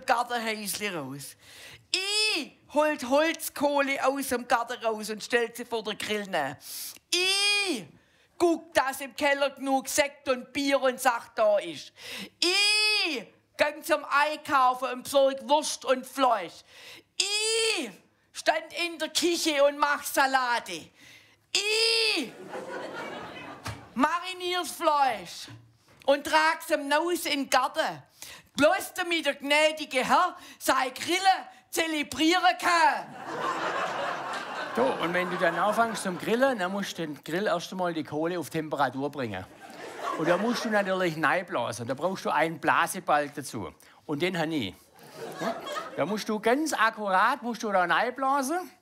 dem Gartenhäusli raus. Ich holt Holzkohle aus dem Garten raus und stellt sie vor den Grill nehmen. Ich guck, dass im Keller genug Sekt und Bier und Sacht da ist. Ich gang zum Einkaufen und besorg Wurst und Fleisch. Ich stand in der Küche und mach Salate. Ich marinier's Fleisch und trag's am Naus in den Garten. Bloß damit der gnädige Herr seine Grille zelebrieren kann. So, und wenn du dann anfängst zum Grillen, dann musst du den Grill erst einmal die Kohle auf Temperatur bringen. Und da musst du natürlich reinblasen. Da brauchst du einen Blasebalg dazu. Und den habe ich. Da musst du ganz akkurat da reinblasen.